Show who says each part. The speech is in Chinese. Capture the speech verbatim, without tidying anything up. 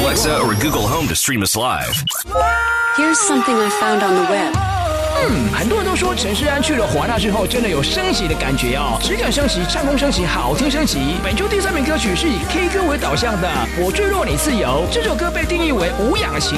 Speaker 1: Alexa or Google Home to stream us live.
Speaker 2: Here's something I found on the web.
Speaker 3: 嗯，很多人都说陈势安去了华纳之后，真的有升级的感觉哦，质感升级，唱功升级，好听升级。本周第三名歌曲是以 K 歌为导向的《我坠落你自由》，这首歌被定义为无氧型